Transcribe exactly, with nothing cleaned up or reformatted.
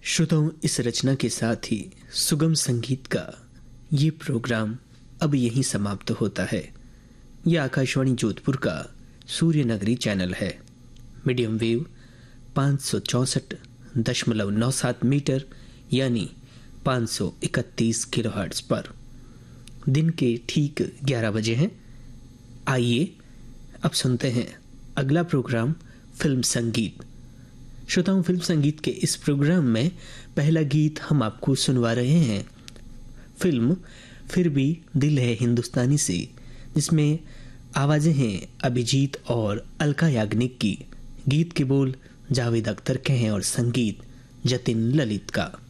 श्रोताओं, इस रचना के साथ ही सुगम संगीत का ये प्रोग्राम अब यहीं समाप्त होता है। यह आकाशवाणी जोधपुर का सूर्य नगरी चैनल है। मीडियम वेव पाँच सौ चौंसठ दशमलव नौ सात मीटर यानी पाँच सौ इकतीस किलोहर्ट्ज पर दिन के ठीक ग्यारह बजे हैं। आइए अब सुनते हैं अगला प्रोग्राम फिल्म संगीत। श्रोताओं, फिल्म संगीत के इस प्रोग्राम में पहला गीत हम आपको सुनवा रहे हैं फिल्म फिर भी दिल है हिंदुस्तानी से, जिसमें आवाजें हैं अभिजीत और अलका याग्निक की। गीत के बोल जावेद अख्तर के हैं और संगीत जतिन ललित का।